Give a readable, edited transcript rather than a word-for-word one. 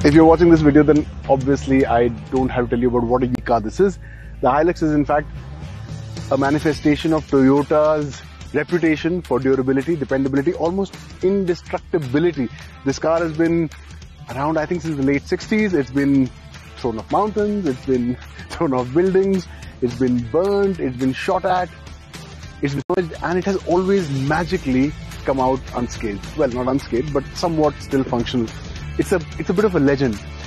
If you're watching this video, then obviously I don't have to tell you about what a unique car this is. The Hilux is in fact a manifestation of Toyota's reputation for durability, dependability, almost indestructibility. This car has been around, I think, since the late 60s. It's been thrown off mountains, it's been thrown off buildings, it's been burned, it's been shot at, it's been damaged, and it has always magically come out unscathed. Well, not unscathed, but somewhat still functional. It's a bit of a legend.